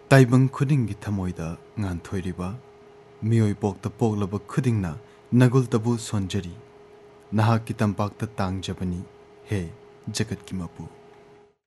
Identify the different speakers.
Speaker 1: ताइबंग खुदिंगी थमोइदा nganthoi मियोई पोक्ता पोगलब खुदिंगना नगुल तबु सोंजरी नहा की तंपाक तांग जबनी हे जगत की मपू।